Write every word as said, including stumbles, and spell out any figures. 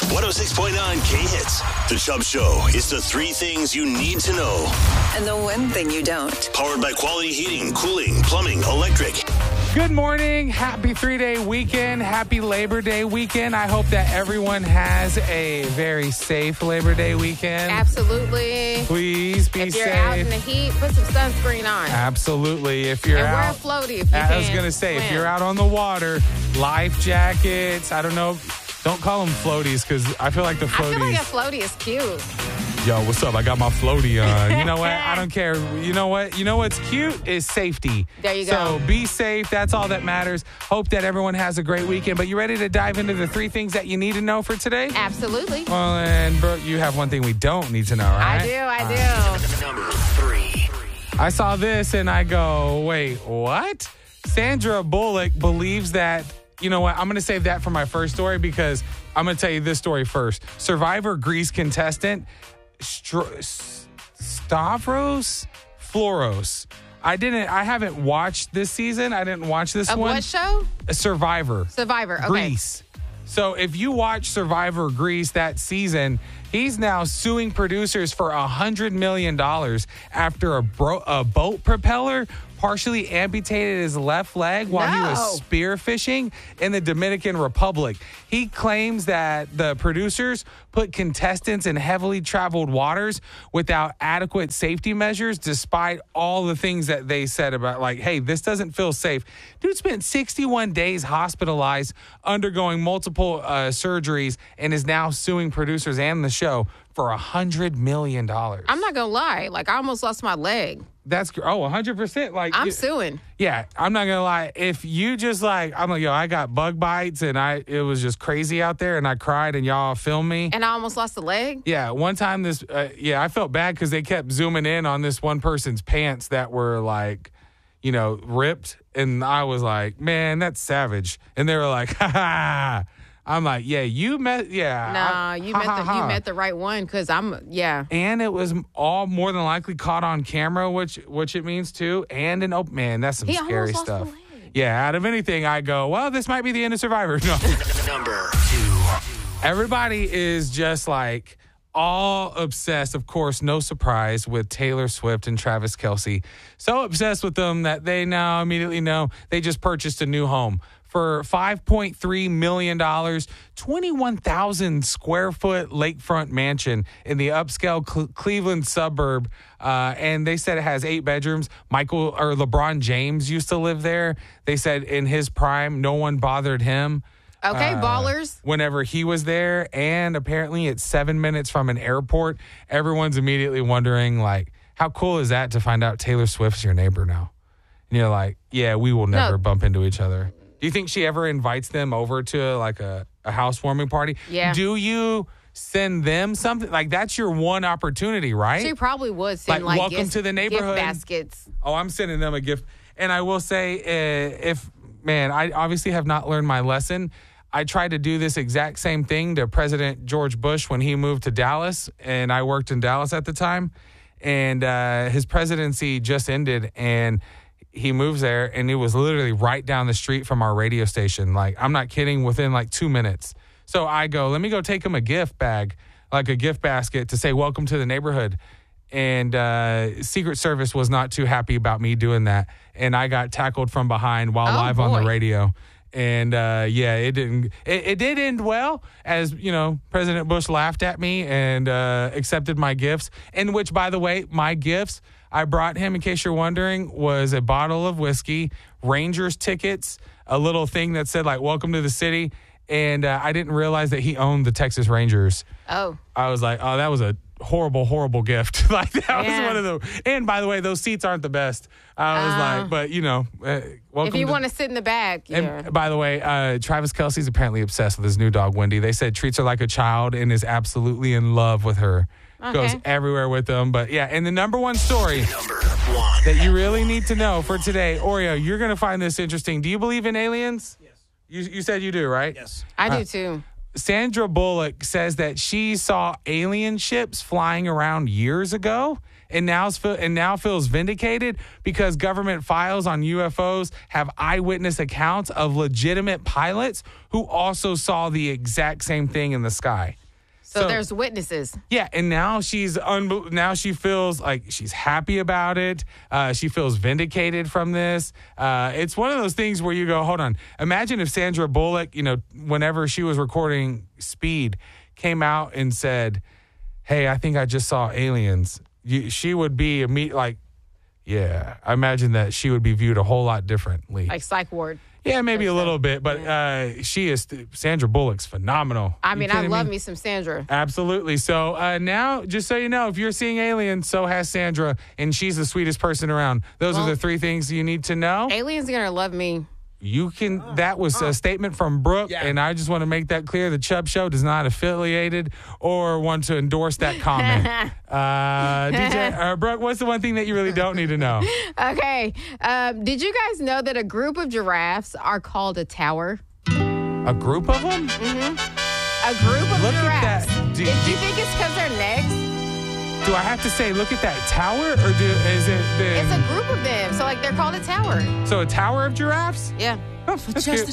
one oh six point nine K-Hits. The Chubb Show is the three things you need to know. And the one thing you don't. Powered by Quality Heating, Cooling, Plumbing, Electric. Good morning. Happy three-day weekend. Happy Labor Day weekend. I hope that everyone has a very safe Labor Day weekend. Absolutely. Please be if you're safe. out in the heat, put some sunscreen on. Absolutely. If you're and out, wear a floaty if you can. I was going to say, swim. if you're out on the water, life jackets. I don't know. Don't call them floaties because I feel like the floaties. I feel like a floaty is cute. Yo, what's up? I got my floaty on. You know what? I don't care. You know what? You know what's cute is safety. There you so go. So be safe. That's all that matters. Hope that everyone has a great weekend. But you ready to dive into the three things that you need to know for today? Absolutely. Well, and Brooke, you have one thing we don't need to know, right? I do. I do. Number three. I saw this and I go, wait, what? Sandra Bullock believes that, you know what, I'm going to save that for my first story because I'm going to tell you this story first. Survivor Greece contestant Str- Stavros Floros. I didn't, I haven't watched this season. I didn't watch this Of one. what show? Survivor. Survivor. Okay. Greece. So if you watch Survivor Greece that season, he's now suing producers for one hundred million dollars after a, bro- a boat propeller partially amputated his left leg while he was No. spearfishing in the Dominican Republic. He claims that the producers put contestants in heavily traveled waters without adequate safety measures, despite all the things that they said about, like, hey, this doesn't feel safe. Dude spent sixty-one days hospitalized, undergoing multiple uh, surgeries, and is now suing producers and the show for one hundred million dollars. I'm not going to lie. Like, I almost lost my leg. That's, oh, one hundred percent. Like, I'm you- suing. Yeah, I'm not gonna lie. If you just like, I'm like, yo, I got bug bites and I, it was just crazy out there, and I cried, and y'all filmed me. And I almost lost a leg. Yeah, one time this, uh, yeah, I felt bad because they kept zooming in on this one person's pants that were like, you know, ripped, and I was like, man, that's savage. And they were like, ha ha. I'm like, yeah, you met, yeah. Nah, I- you ha, met ha, the ha. you met the right one because I'm yeah. And it was all more than likely caught on camera, which which it means too. And an open man, that's some He scary almost lost stuff. a leg. Yeah, out of anything, I go, well, this might be the end of Survivor. No. Number two. Everybody is just like all obsessed, of course, no surprise, with Taylor Swift and Travis Kelce. So obsessed with them that they now immediately know they just purchased a new home for five point three million dollars, twenty-one thousand square foot lakefront mansion in the upscale Cle- Cleveland suburb. Uh, and they said it has eight bedrooms. Michael or LeBron James used to live there. They said in his prime, no one bothered him. Okay, Uh, ballers. Whenever he was there, and apparently it's seven minutes from an airport. Everyone's immediately wondering, like, how cool is that to find out Taylor Swift's your neighbor now? And you're like, yeah, we will never No. bump into each other. Do you think she ever invites them over to like a, a housewarming party? Yeah. Do you send them something? Like, that's your one opportunity, right? She probably would send Like, like, welcome gifts- to the neighborhood. gift baskets. Oh, I'm sending them a gift. And I will say, uh, if, man, I obviously have not learned my lesson. I tried to do this exact same thing to President George Bush when he moved to Dallas, and I worked in Dallas at the time. And uh, his presidency just ended, and he moves there, and it was literally right down the street from our radio station. Like, I'm not kidding, within like two minutes. So I go, let me go take him a gift bag, like a gift basket, to say, welcome to the neighborhood. And uh, Secret Service was not too happy about me doing that. And I got tackled from behind while Oh, live on the boy. radio. And uh, yeah, it didn't. It, it did end well, as you know. President Bush laughed at me and uh, accepted my gifts. In which, by the way, my gifts I brought him, in case you're wondering, was a bottle of whiskey, Rangers tickets, a little thing that said like "Welcome to the city," and uh, I didn't realize that he owned the Texas Rangers. Oh. I was like, oh, that was a horrible, horrible gift. Like, that Yeah. was one of the. And by the way, those seats aren't the best. I was Uh, like, but you know, uh, welcome. If you to- want to sit in the back, yeah. And by the way, uh, Travis Kelce's apparently obsessed with his new dog, Wendy. They said treats her like a child and is absolutely in love with her. Okay. Goes everywhere with them. But yeah, and the number one story Number one. that you really need to know for today, Oreo, you're going to find this interesting. Do you believe in aliens? Yes. You, you said you do, right? Yes. I do Uh, too. Sandra Bullock says that she saw alien ships flying around years ago and now, and now feels vindicated because government files on U F Os have eyewitness accounts of legitimate pilots who also saw the exact same thing in the sky. So, so there's witnesses. Yeah, and now she's unbe- now she feels like she's happy about it. Uh, she feels vindicated from this. Uh, it's one of those things where you go, hold on. Imagine if Sandra Bullock, you know, whenever she was recording Speed, came out and said, "Hey, I think I just saw aliens." You, she would be imme- like, yeah. I imagine that she would be viewed a whole lot differently. Like Psych Ward. Yeah, maybe a little bit, but uh, she is Sandra Bullock's phenomenal. I mean, I love me? me some Sandra. Absolutely. So uh, now, just so you know, if you're seeing aliens, so has Sandra, and she's the sweetest person around. Those well, are the three things you need to know. Aliens are gonna love me. You can. That was a statement from Brooke, Yeah. and I just want to make that clear. The Chubb Show does not affiliated or want to endorse that comment. uh, D J uh, Brooke, what's the one thing that you really don't need to know? Okay. Um, did you guys know that a group of giraffes are called a tower? A group of them? Mm-hmm. A group of Look at giraffes. that. Do- Did do- you think it's because they're necks? Do I have to say, look at that tower, or do is it? The, It's a group of them, so like they're called a tower. so a tower of giraffes? Yeah. Oh, that's good.